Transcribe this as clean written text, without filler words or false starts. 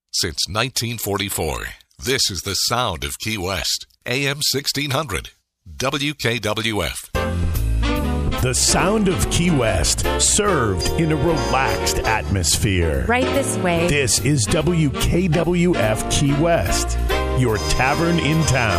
since 1944. This is the sound of Key West. AM 1600. WKWF. The sound of Key West, served in a relaxed atmosphere. Right this way. This is WKWF Key West, your tavern in town.